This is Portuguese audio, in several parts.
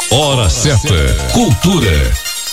Hora certa. Cultura.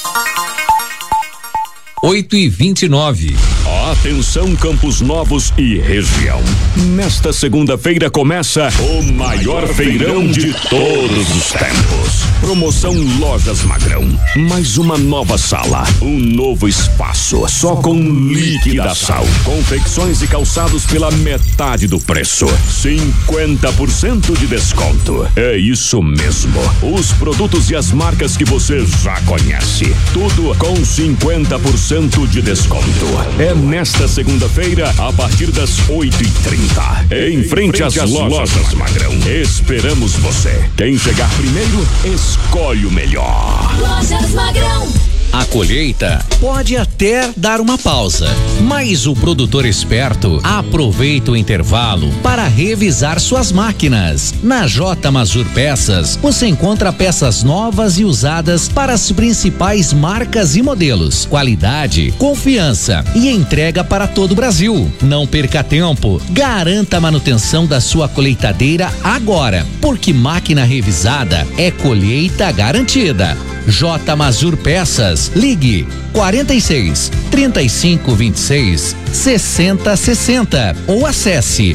8h29. Atenção, Campos Novos e região. Nesta segunda-feira começa o maior feirão de todos os tempos. Promoção Lojas Magrão. Mais uma nova sala, um novo espaço, só com liquidação. Confecções e calçados pela metade do preço. 50% de desconto. É isso mesmo. Os produtos e as marcas que você já conhece. Tudo com 50% de desconto. É nesta segunda-feira, a partir das 8h30. Em frente às lojas Magrão. Esperamos você. Quem chegar primeiro, escolhe o melhor. Lojas Magrão. A colheita pode até dar uma pausa, mas o produtor esperto aproveita o intervalo para revisar suas máquinas. Na J Mazur Peças, você encontra peças novas e usadas para as principais marcas e modelos. Qualidade, confiança e entrega para todo o Brasil. Não perca tempo, garanta a manutenção da sua colheitadeira agora, porque máquina revisada é colheita garantida. J Mazur Peças, ligue 46 35 26 60 60 ou acesse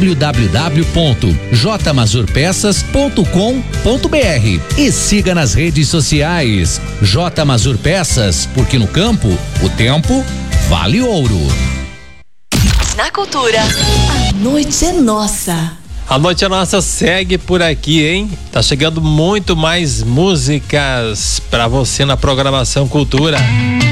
www.jmazurpeças.com.br e siga nas redes sociais. J Mazur Peças, porque no campo o tempo vale ouro. Na cultura, a noite é nossa. A noite nossa segue por aqui, hein? Tá chegando muito mais músicas pra você na programação Cultura.